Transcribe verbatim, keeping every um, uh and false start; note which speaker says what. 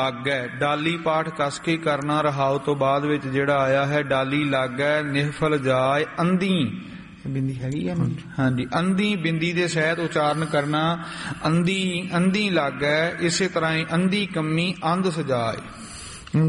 Speaker 1: ਲਾਗੈ ਡਾਲੀ ਪਾਠ ਕਸ ਕੇ ਕਰਨਾ। ਰਹਾਉ ਤੋਂ ਬਾਅਦ ਵਿੱਚ ਜਿਹੜਾ ਆਇਆ ਹੈ ਡਾਲੀ ਲਾਗੈ ਨਿਹਫਲ ਜਾਏ ਅੰਧੀ ਬਿੰਦੀ ਹੈਗੀ ਆ ਹਾਂਜੀ ਅੰਧੀ ਬਿੰਦੀ ਦੇ ਸਹਿਤ ਉਚਾਰਨ ਕਰਨਾ। ਅੰਧੀ ਅੰਧੀ ਲਾਗੈ ਇਸੇ ਤਰ੍ਹਾਂ ਹੀ ਅੰਧੀ ਕੰਮੀ ਅੰਧ ਸਜਾਏ।